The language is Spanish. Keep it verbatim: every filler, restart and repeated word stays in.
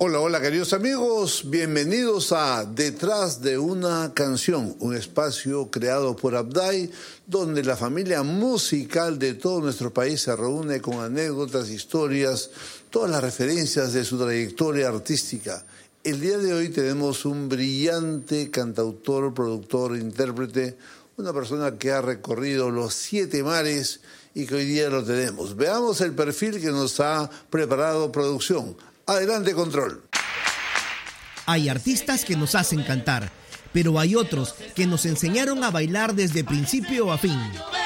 Hola, hola queridos amigos, bienvenidos a Detrás de una canción, un espacio creado por Abday, donde la familia musical de todo nuestro país se reúne con anécdotas, historias, todas las referencias de su trayectoria artística. El día de hoy tenemos un brillante cantautor, productor, intérprete, una persona que ha recorrido los siete mares y que hoy día lo tenemos. Veamos el perfil que nos ha preparado producción. Adelante, control. Hay artistas que nos hacen cantar, pero hay otros que nos enseñaron a bailar desde principio a fin.